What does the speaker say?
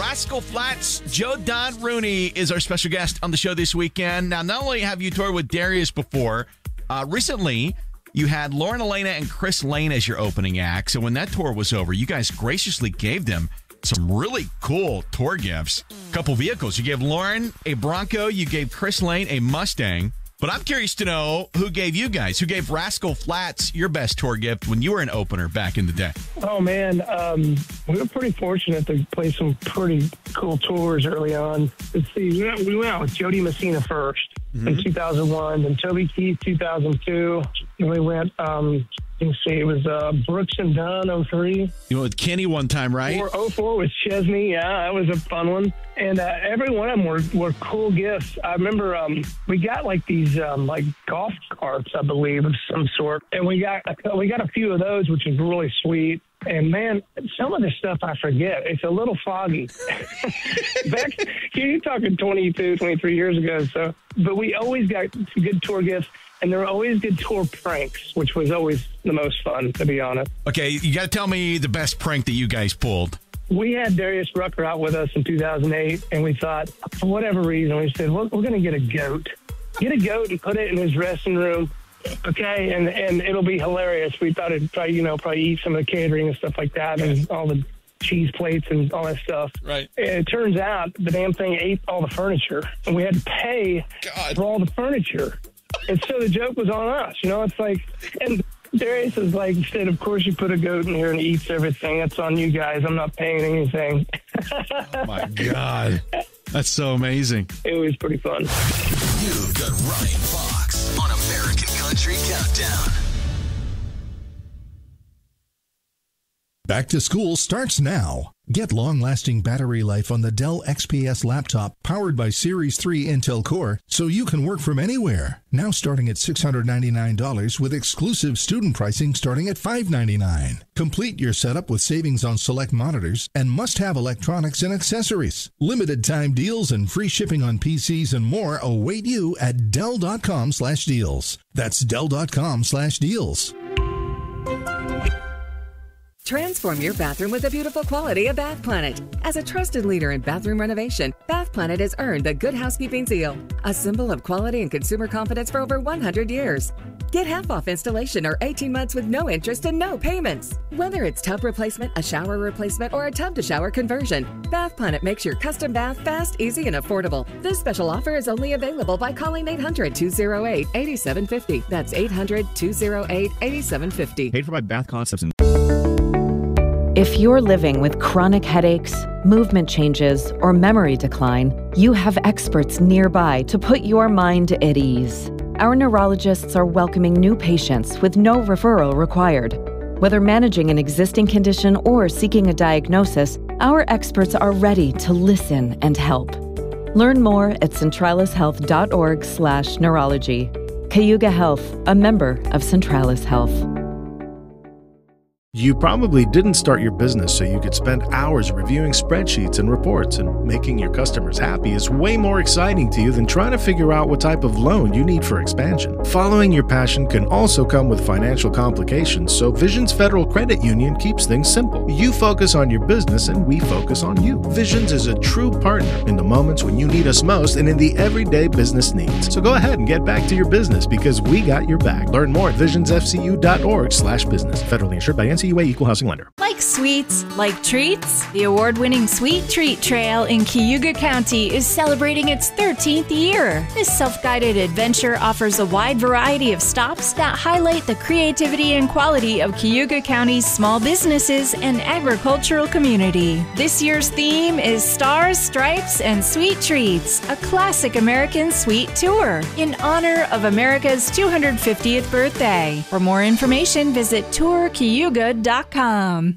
Rascal Flatts, Joe Don Rooney is our special guest on the show this weekend. Now, not only have you toured with Darius before, recently you had Lauren Elena and Chris Lane as your opening act. So when that tour was over, you guys graciously gave them some really cool tour gifts. A couple vehicles. You gave Lauren a Bronco. You gave Chris Lane a Mustang. But I'm curious to know who gave Rascal Flatts your best tour gift when you were an opener back in the day? Oh, man. We were pretty fortunate to play some pretty cool tours early on. Let's see. We went out with Jody Messina first in 2001, then Toby Keith 2002. And we went, let's see, it was Brooks and Dunn 03. You went with Kenny one time, right? 04 was Chesney. Yeah, that was a fun one. And every one of them were cool gifts. I remember we got like these like golf carts, I believe, of some sort. And we got a few of those, which was really sweet. And, man, some of the stuff I forget. It's a little foggy. You're talking 22, 23 years ago. So, but we always got good tour gifts. And there were always good tour pranks, which was always the most fun, to be honest. Okay, you got to tell me the best prank that you guys pulled. We had Darius Rucker out with us in 2008, and we thought, for whatever reason, we said, we're going to get a goat. Get a goat and put it in his dressing room, okay, and it'll be hilarious. We thought it'd probably eat some of the catering and stuff like that, and all the cheese plates and all that stuff. Right. And it turns out the damn thing ate all the furniture, and we had to pay for all the furniture. And so the joke was on us, it's like, and Darius is like, said, of course you put a goat in here and it eats everything. That's on you guys. I'm not paying anything. Oh, my God. That's so amazing. It was pretty fun. You've got Ryan Fox on American Country Countdown. Back to school starts now. Get long-lasting battery life on the Dell XPS laptop powered by Series 3 Intel Core so you can work from anywhere. Now starting at $699 with exclusive student pricing starting at $599. Complete your setup with savings on select monitors and must-have electronics and accessories. Limited time deals and free shipping on PCs and more await you at Dell.com/deals. That's Dell.com/deals. Transform your bathroom with the beautiful quality of Bath Planet. As a trusted leader in bathroom renovation, Bath Planet has earned the Good Housekeeping Seal, a symbol of quality and consumer confidence for over 100 years. Get half off installation or 18 months with no interest and no payments. Whether it's tub replacement, a shower replacement, or a tub-to-shower conversion, Bath Planet makes your custom bath fast, easy, and affordable. This special offer is only available by calling 800-208-8750. That's 800-208-8750. Paid for by Bath Concepts. If you're living with chronic headaches, movement changes, or memory decline, you have experts nearby to put your mind at ease. Our neurologists are welcoming new patients with no referral required. Whether managing an existing condition or seeking a diagnosis, our experts are ready to listen and help. Learn more at centralishealth.org/neurology. Cayuga Health, a member of Centralis Health. You probably didn't start your business so you could spend hours reviewing spreadsheets and reports, and making your customers happy is way more exciting to you than trying to figure out what type of loan you need for expansion. Following your passion can also come with financial complications, so Visions Federal Credit Union keeps things simple. You focus on your business and we focus on you. Visions is a true partner in the moments when you need us most and in the everyday business needs. So go ahead and get back to your business because we got your back. Learn more at visionsfcu.org/business. Federally insured by NCUA Equal Housing Lender. Like sweets, like treats, the award-winning Sweet Treat Trail in Cayuga County is celebrating its 13th year. This self-guided adventure offers a wide variety of stops that highlight the creativity and quality of Cayuga County's small businesses and agricultural community. This year's theme is Stars, Stripes, and Sweet Treats, a classic American sweet tour in honor of America's 250th birthday. For more information, visit tourcayuga.com.